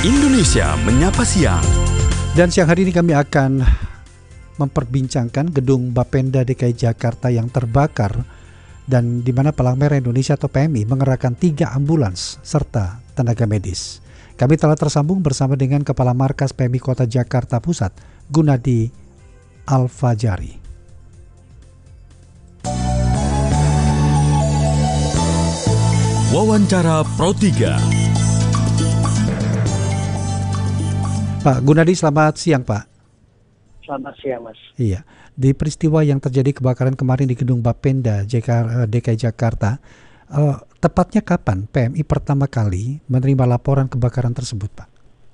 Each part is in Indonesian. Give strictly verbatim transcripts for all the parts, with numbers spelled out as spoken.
Indonesia Menyapa Siang. Dan siang hari ini kami akan memperbincangkan gedung Bapenda D K I Jakarta yang terbakar dan di mana Palang Merah Indonesia atau P M I mengerahkan tiga ambulans serta tenaga medis. Kami telah tersambung bersama dengan Kepala Markas P M I Kota Jakarta Pusat, Gunadi Al-Fajari. Wawancara Pro tiga. Pak Gunadi, selamat siang Pak. Selamat siang Mas. Iya, di peristiwa yang terjadi kebakaran kemarin di gedung Bapenda D K I Jakarta, uh, tepatnya kapan P M I pertama kali menerima laporan kebakaran tersebut Pak?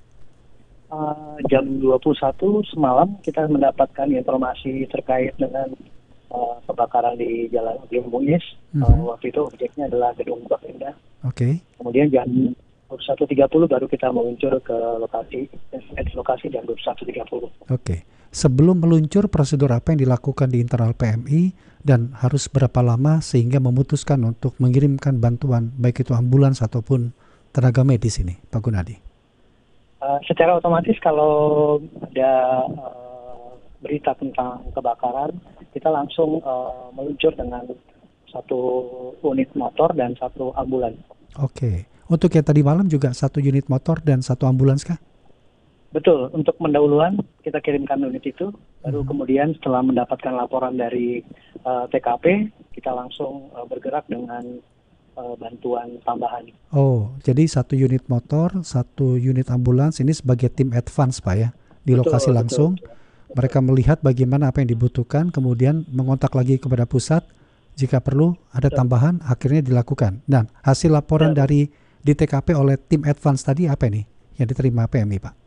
Uh, jam dua puluh satu semalam kita mendapatkan informasi terkait dengan uh, kebakaran di Jalan Bung Muiz. Mm-hmm. Uh, waktu itu objeknya adalah gedung Bapenda. Oke. Okay. Kemudian jam dua puluh satu tiga puluh baru kita meluncur ke lokasi, di lokasi jam dua puluh satu tiga puluh. Oke. Okay. Sebelum meluncur, prosedur apa yang dilakukan di internal P M I dan harus berapa lama sehingga memutuskan untuk mengirimkan bantuan baik itu ambulans ataupun tenaga medis ini, Pak Gunadi? Uh, secara otomatis kalau ada uh, berita tentang kebakaran, kita langsung uh, meluncur dengan satu unit motor dan satu ambulans. Oke. Okay. Untuk yang tadi malam juga satu unit motor dan satu ambulans kah? Betul, untuk pendahuluan kita kirimkan unit itu, baru hmm. kemudian setelah mendapatkan laporan dari uh, T K P, kita langsung uh, bergerak dengan uh, bantuan tambahan. Oh, jadi satu unit motor, satu unit ambulans ini sebagai tim advance Pak ya, di betul, lokasi langsung. Betul, betul. Mereka melihat bagaimana apa yang dibutuhkan, kemudian mengontak lagi kepada pusat, jika perlu ada betul. tambahan, akhirnya dilakukan. Dan hasil laporan betul. dari di T K P oleh tim advance tadi apa nih yang diterima P M I Pak?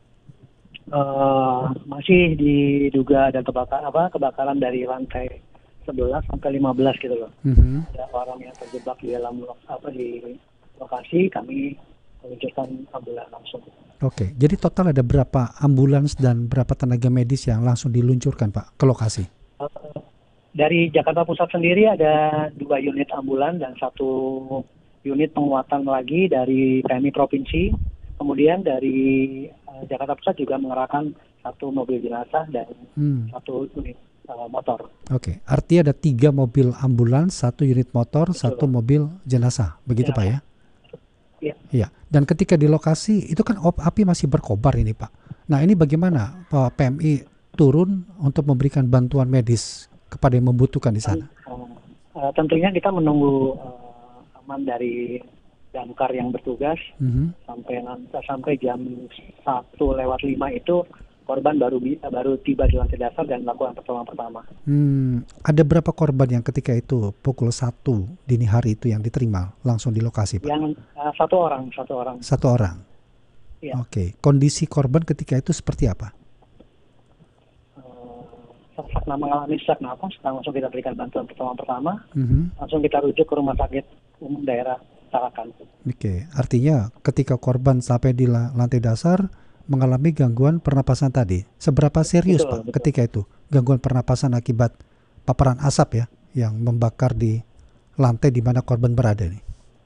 Uh, masih diduga ada kebakaran apa kebakaran dari lantai sebelas sampai lima belas gitu loh. Mm-hmm. Ada orang yang terjebak di dalam apa di lokasi, kami meluncurkan ambulans langsung. Oke, jadi total ada berapa ambulans dan berapa tenaga medis yang langsung diluncurkan Pak ke lokasi? Uh, dari Jakarta Pusat sendiri ada dua unit ambulans dan satu unit penguatan lagi dari P M I Provinsi. Kemudian dari uh, Jakarta Pusat juga mengerahkan satu mobil jenazah dan hmm. satu unit uh, motor. Oke, artinya ada tiga mobil ambulans, satu unit motor, betul, satu mobil jenazah, begitu ya, Pak ya? Iya. Iya. Dan ketika di lokasi itu kan op, api masih berkobar ini Pak. Nah ini bagaimana Pak P M I turun untuk memberikan bantuan medis kepada yang membutuhkan di sana? Uh, uh, tentunya kita menunggu uh, aman dari damkar yang bertugas mm-hmm. sampai sampai jam satu lewat lima itu korban baru baru tiba di lantai dasar dan melakukan pertolongan pertama. Hmm, ada berapa korban yang ketika itu pukul satu dini hari itu yang diterima langsung di lokasi Pak? Yang uh, satu orang, satu orang. Satu orang. Ya. Oke, kondisi korban ketika itu seperti apa? Uh, karena mengalami sesak nafas, langsung kita berikan bantuan pertolongan pertama, mm-hmm. langsung kita rujuk ke rumah sakit umum daerah Tarakan. Oke, artinya ketika korban sampai di lantai dasar mengalami gangguan pernapasan tadi, seberapa serius betul, Pak betul. ketika itu gangguan pernapasan akibat paparan asap ya yang membakar di lantai di mana korban berada nih?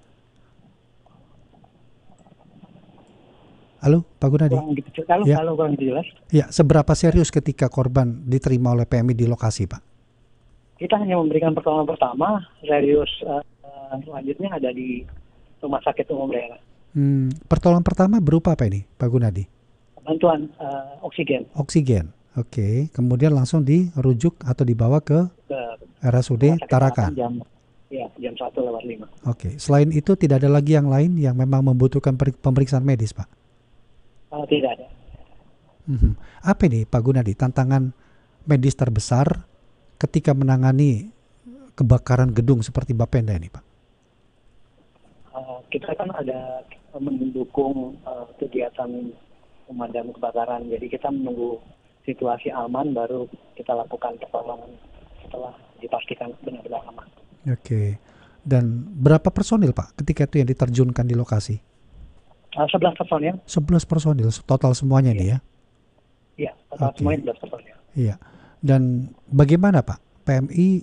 Halo, Pak Gunadi. Kurang gitu, halo, ya. halo, kurang jelas. Ya, seberapa serius ketika korban diterima oleh P M I di lokasi Pak? Kita hanya memberikan pertolongan pertama, serius uh, selanjutnya ada di rumah sakit umum daerah. Hmm, pertolongan pertama berupa apa ini, Pak Gunadi? Bantuan uh, oksigen. Oksigen, oke. Okay. Kemudian langsung dirujuk atau dibawa ke, ke R S U D Tarakan. Jam, ya, jam satu lewat lima. Oke. Okay. Selain itu tidak ada lagi yang lain yang memang membutuhkan pemeriksaan medis, Pak? Uh, tidak ada. Hmm. Apa ini, Pak Gunadi, tantangan medis terbesar ketika menangani kebakaran gedung seperti Bapenda ini, Pak? Uh, kita kan ada mendukung uh, kegiatan pemadam kebakaran, jadi kita menunggu situasi aman baru kita lakukan pertolongan setelah dipastikan benar-benar aman. Oke. Dan berapa personil Pak ketika itu yang diterjunkan di lokasi? Uh, sebelas personil. sebelas personil total semuanya iya. nih ya? Iya, total okay. semuanya sebelas personil. Iya. Dan bagaimana Pak P M I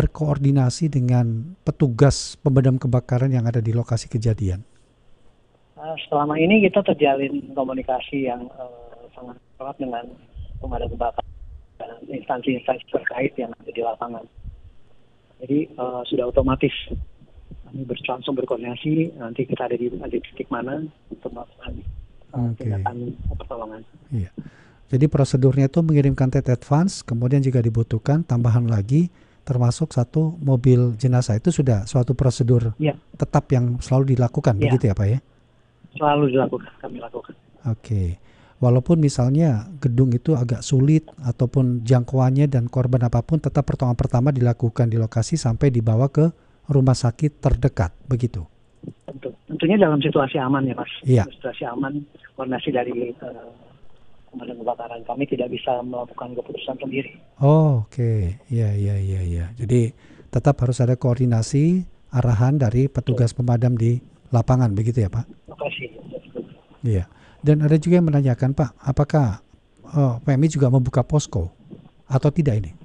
berkoordinasi dengan petugas pemadam kebakaran yang ada di lokasi kejadian? Uh, selama ini kita terjalin komunikasi yang uh, sangat erat dengan pemadam kebakaran dan instansi-instansi terkait yang ada di lapangan. Jadi uh, sudah otomatis kami ber- langsung berkoordinasi, nanti kita ada di, ada di titik mana untuk melakukan uh, Oke. tindakan pertolongan. Iya. Jadi prosedurnya itu mengirimkan T T advance, kemudian jika dibutuhkan tambahan lagi, termasuk satu mobil jenazah. Itu sudah suatu prosedur Ya, tetap yang selalu dilakukan, Ya. begitu ya Pak ya? selalu dilakukan, kami lakukan. Oke. Walaupun misalnya gedung itu agak sulit ataupun jangkauannya dan korban apapun, tetap pertolongan pertama dilakukan di lokasi sampai dibawa ke rumah sakit terdekat, begitu? Tentu. Tentunya dalam situasi aman ya Mas. Iya. Situasi aman, koordinasi dari uh, pemadam kebakaran. Kami tidak bisa melakukan keputusan sendiri. Oh, oke. Iya, iya, iya, iya. Jadi tetap harus ada koordinasi arahan dari petugas pemadam di lapangan, begitu ya Pak? Lokasi. Iya. Dan ada juga yang menanyakan Pak, apakah oh, P M I juga membuka posko atau tidak ini?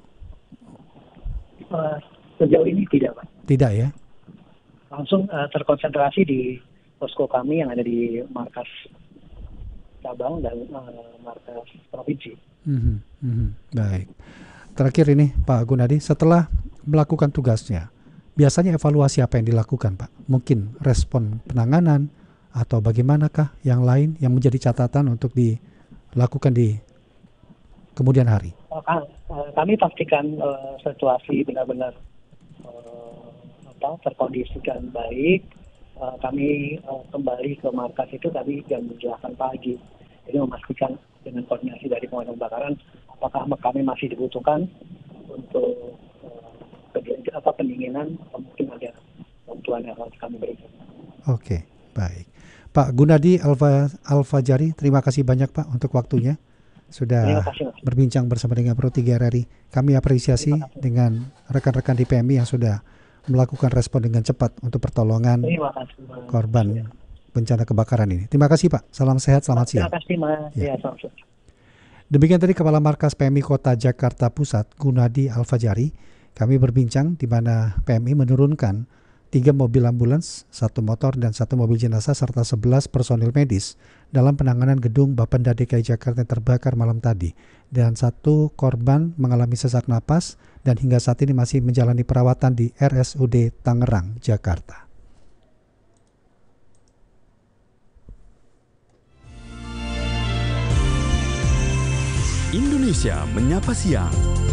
Uh, sejauh ini tidak Pak. Tidak ya? Langsung uh, terkonsentrasi di posko kami yang ada di markas cabang dan uh, markas provinsi. Mhm, mhm. Baik. Terakhir ini Pak Gunadi, setelah melakukan tugasnya, biasanya evaluasi apa yang dilakukan Pak? Mungkin respon penanganan atau bagaimanakah yang lain yang menjadi catatan untuk dilakukan di kemudian hari? Uh, kami pastikan uh, situasi benar-benar uh, apa, terkondisikan baik. Uh, kami uh, kembali ke markas itu tadi jam delapan pagi. Jadi memastikan dengan koordinasi dari pemadam kebakaran apakah kami masih dibutuhkan untuk uh, apa pendinginan atau mungkin ada bantuan yang harus kami berikan. Oke, baik. Pak Gunadi Alfa Alfajari, terima kasih banyak Pak untuk waktunya. Sudah kasih, berbincang bersama dengan Pro tiga R R I. Kami apresiasi dengan rekan-rekan di P M I yang sudah melakukan respon dengan cepat untuk pertolongan kasih, korban bencana kebakaran ini. Terima kasih Pak. Salam sehat, selamat siang. Terima kasih Mas. Ya. Ya, selamat siang. Demikian tadi Kepala Markas P M I Kota Jakarta Pusat, Gunadi Alfajari. Kami berbincang di mana P M I menurunkan tiga mobil ambulans, satu motor dan satu mobil jenazah serta sebelas personil medis dalam penanganan gedung Bapenda D K I Jakarta yang terbakar malam tadi. Dan satu korban mengalami sesak napas dan hingga saat ini masih menjalani perawatan di R S U D Tangerang, Jakarta. Indonesia Menyapa Siang.